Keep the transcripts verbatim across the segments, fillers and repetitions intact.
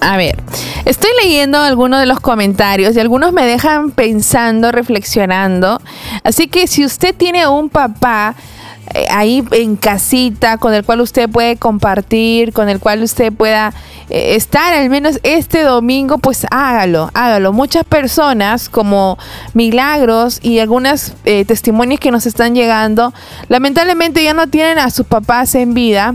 A ver, estoy leyendo algunos de los comentarios y algunos me dejan pensando, reflexionando. Así que si usted tiene un papá eh, ahí en casita con el cual usted puede compartir, con el cual usted pueda eh, estar al menos este domingo, pues hágalo, hágalo. Muchas personas como Milagros y algunos eh, testimonios que nos están llegando, lamentablemente ya no tienen a sus papás en vida.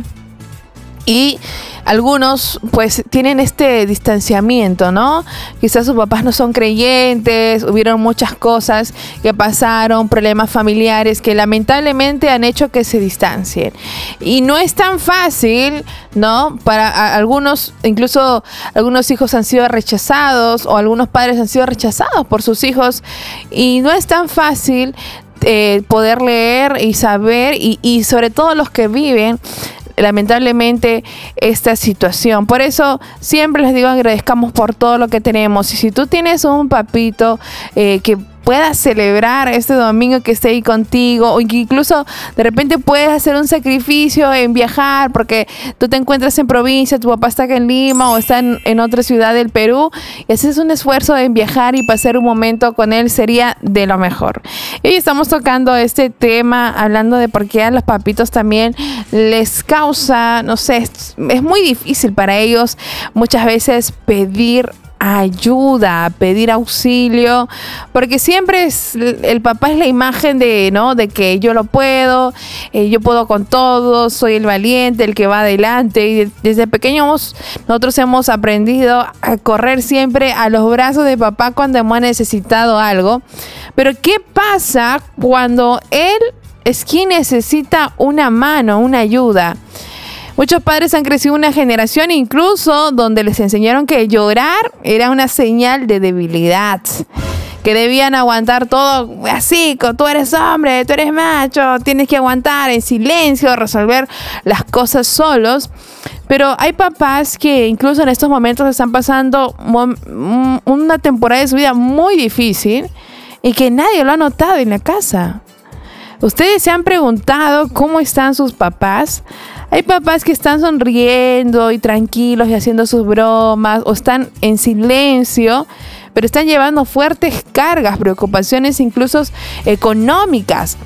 Y algunos pues tienen este distanciamiento, ¿no? Quizás sus papás no son creyentes, hubieron muchas cosas que pasaron, problemas familiares que lamentablemente han hecho que se distancien. Y no es tan fácil, ¿no? Para a, algunos, incluso algunos hijos han sido rechazados o algunos padres han sido rechazados por sus hijos y no es tan fácil eh, poder leer y saber y, y sobre todo los que viven lamentablemente esta situación. Por eso siempre les digo, agradezcamos por todo lo que tenemos. Y si tú tienes un papito eh, que puedas celebrar este domingo, que esté ahí contigo, o que incluso de repente puedes hacer un sacrificio en viajar porque tú te encuentras en provincia, tu papá está acá en Lima o está en, en otra ciudad del Perú y haces un esfuerzo en viajar y pasar un momento con él, sería de lo mejor. Y hoy estamos tocando este tema, hablando de por qué a los papitos también les causa, no sé, es, es muy difícil para ellos muchas veces pedir ayuda, pedir auxilio, porque siempre es el papá es la imagen de, ¿no? De que yo lo puedo, eh, yo puedo con todo, soy el valiente, el que va adelante. Y desde pequeños nosotros hemos aprendido a correr siempre a los brazos de papá cuando hemos necesitado algo. Pero ¿qué pasa cuando él es quien necesita una mano, una ayuda? Muchos padres han crecido una generación incluso donde les enseñaron que llorar era una señal de debilidad, que debían aguantar todo así, tú eres hombre, tú eres macho, tienes que aguantar en silencio, resolver las cosas solos. Pero hay papás que incluso en estos momentos están pasando una temporada de su vida muy difícil y que nadie lo ha notado en la casa. ¿Ustedes se han preguntado cómo están sus papás? Hay papás que están sonriendo y tranquilos y haciendo sus bromas o están en silencio, pero están llevando fuertes cargas, preocupaciones incluso económicas.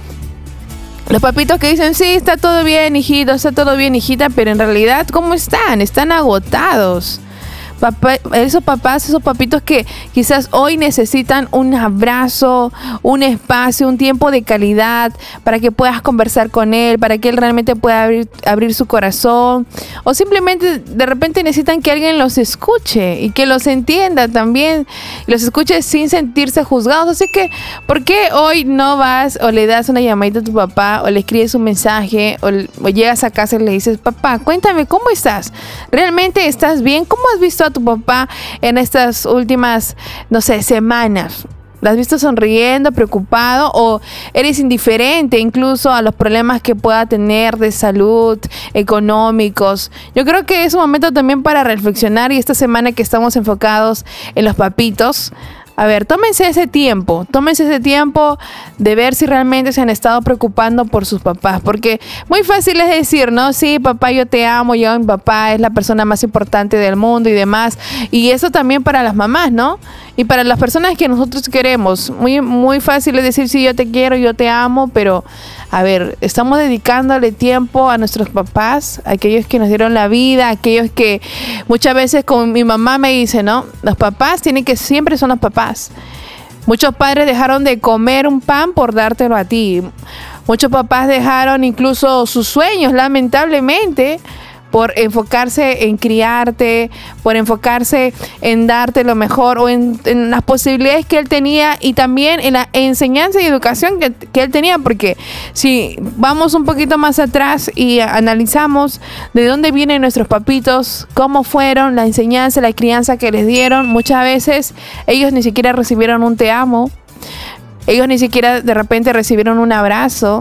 Los papitos que dicen, sí, está todo bien, hijito, está todo bien, hijita, pero en realidad, ¿cómo están? Están agotados. Papá, esos papás, esos papitos que quizás hoy necesitan un abrazo, un espacio, un tiempo de calidad para que puedas conversar con él, para que él realmente pueda abrir, abrir su corazón, o simplemente de repente necesitan que alguien los escuche y que los entienda también, los escuche sin sentirse juzgados. Así que, ¿por qué hoy no vas o le das una llamadita a tu papá o le escribes un mensaje o, o llegas a casa y le dices, papá, cuéntame, ¿cómo estás? ¿Realmente estás bien? ¿Cómo has visto a tu papá en estas últimas, no sé, semanas? ¿Lo has visto sonriendo, preocupado o eres indiferente incluso a los problemas que pueda tener de salud, económicos? Yo creo que es un momento también para reflexionar y esta semana que estamos enfocados en los papitos, a ver, tómense ese tiempo, tómense ese tiempo de ver si realmente se han estado preocupando por sus papás, porque muy fácil es decir, ¿no? Sí, papá, yo te amo, yo, mi papá es la persona más importante del mundo y demás, y eso también para las mamás, ¿no? Y para las personas que nosotros queremos, muy, muy fácil es decir, sí, yo te quiero, yo te amo, pero a ver, estamos dedicándole tiempo a nuestros papás, a aquellos que nos dieron la vida, a aquellos que muchas veces, como mi mamá me dice, ¿no? Los papás tienen que, siempre son los papás. Muchos padres dejaron de comer un pan por dártelo a ti. Muchos papás dejaron incluso sus sueños, lamentablemente, por enfocarse en criarte, por enfocarse en darte lo mejor o en, en las posibilidades que él tenía y también en la enseñanza y educación que, que él tenía, porque si vamos un poquito más atrás y analizamos de dónde vienen nuestros papitos, cómo fueron, la enseñanza, la crianza que les dieron, muchas veces ellos ni siquiera recibieron un te amo, ellos ni siquiera de repente recibieron un abrazo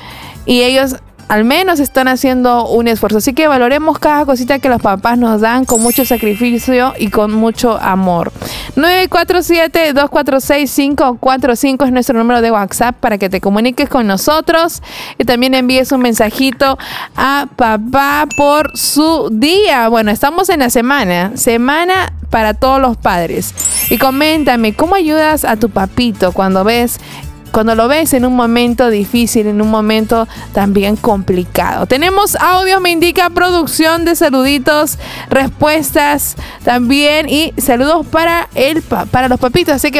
y ellos al menos están haciendo un esfuerzo. Así que valoremos cada cosita que los papás nos dan con mucho sacrificio y con mucho amor. nueve cuatro siete, dos cuatro seis, cinco cuatro cinco es nuestro número de WhatsApp para que te comuniques con nosotros y también envíes un mensajito a papá por su día. Bueno, estamos en la semana, semana para todos los padres. Y coméntame, ¿cómo ayudas a tu papito cuando ves cuando lo ves en un momento difícil, en un momento también complicado? Tenemos audios, me indica producción, de saluditos, respuestas también, y saludos para el para los papitos. Así que